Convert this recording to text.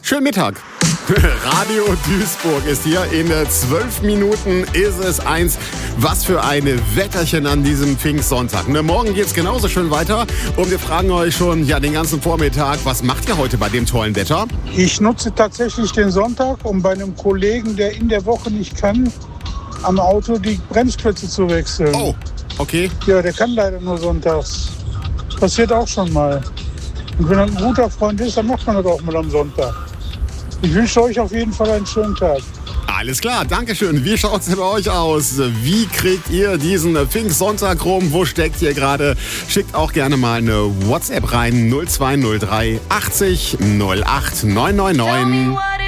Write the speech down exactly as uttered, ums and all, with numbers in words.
Schönen Mittag. Radio Duisburg ist hier. In zwölf Minuten ist es eins. Was für ein Wetterchen an diesem Pfingstsonntag. Ne, morgen geht's genauso schön weiter. Und wir fragen euch schon ja den ganzen Vormittag, was macht ihr heute bei dem tollen Wetter? Ich nutze tatsächlich den Sonntag, um bei einem Kollegen, der in der Woche nicht kann, am Auto die Bremsklötze zu wechseln. Oh, okay. Ja, der kann leider nur sonntags. Passiert auch schon mal. Und wenn er ein guter Freund ist, dann macht man das auch mal am Sonntag. Ich wünsche euch auf jeden Fall einen schönen Tag. Alles klar, Dankeschön. Wie schaut's denn bei euch aus? Wie kriegt ihr diesen Pfingstsonntag rum? Wo steckt ihr gerade? Schickt auch gerne mal eine WhatsApp rein. null zwei null drei achtzig null acht neun neun neun.